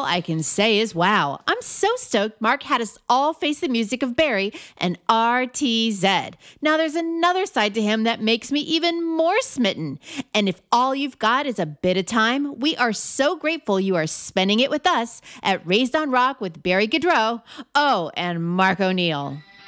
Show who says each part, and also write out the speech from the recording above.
Speaker 1: I can say is wow. I'm so stoked Mark had us all face the music of Barry and RTZ. Now there's another side to him that makes me even more smitten. And if all you've got is a bit of time, we are so grateful you are spending it with us at Raised on Rock with Barry Gaudreau, and Mark O'Neill.